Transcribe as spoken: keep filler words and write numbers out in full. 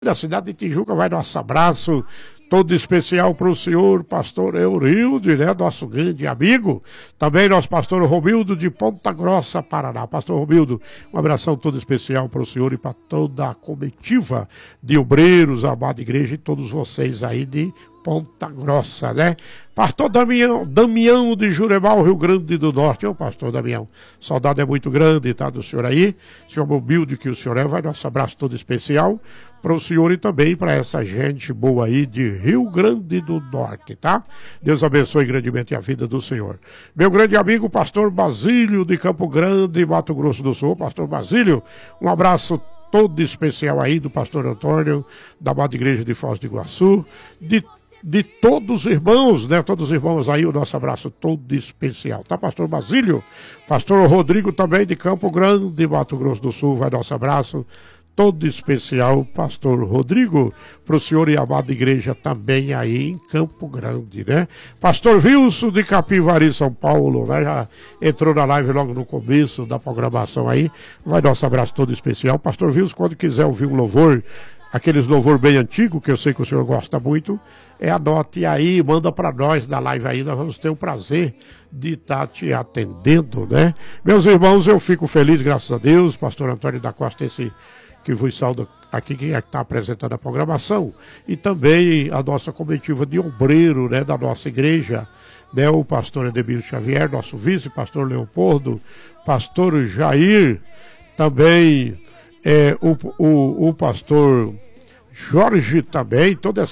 da cidade de Tijuca, vai nosso abraço todo especial para o senhor pastor Eurilde, né, nosso grande amigo, também nosso pastor Romildo de Ponta Grossa, Paraná. Pastor Romildo, um abração todo especial para o senhor e para toda a comitiva de obreiros, amada igreja, e todos vocês aí de Ponta Grossa, né? Pastor Damião, Damião de Juremal, Rio Grande do Norte. Ô, pastor Damião, saudade é muito grande, tá, do senhor aí, senhor humilde que o senhor é, vai nosso abraço todo especial para o senhor e também para essa gente boa aí de Rio Grande do Norte, tá? Deus abençoe grandemente a vida do senhor. Meu grande amigo, pastor Basílio de Campo Grande, Mato Grosso do Sul. Pastor Basílio, um abraço todo especial aí do pastor Antônio, da amada igreja de Foz do Iguaçu, de de todos os irmãos, né? Todos os irmãos aí, o nosso abraço todo especial, tá, pastor Basílio? Pastor Rodrigo também de Campo Grande, Mato Grosso do Sul, vai nosso abraço todo especial, pastor Rodrigo, para o senhor e a amada igreja também aí em Campo Grande, né? Pastor Wilson de Capivari, São Paulo, né? Já entrou na live logo no começo da programação aí, vai nosso abraço todo especial. Pastor Wilson, quando quiser ouvir um louvor, aqueles louvor bem antigo, que eu sei que o senhor gosta muito, é, anote aí, manda para nós na live aí, nós vamos ter o prazer de estar te atendendo, né? Meus irmãos, eu fico feliz, graças a Deus, pastor Antônio da Costa, esse que vos saúda aqui, que está apresentando a programação, e também a nossa comitiva de obreiro, né, da nossa igreja, né, o pastor Edemir Xavier, nosso vice, pastor Leopoldo, pastor Jair, também é, o, o, o pastor Jorge também, toda essa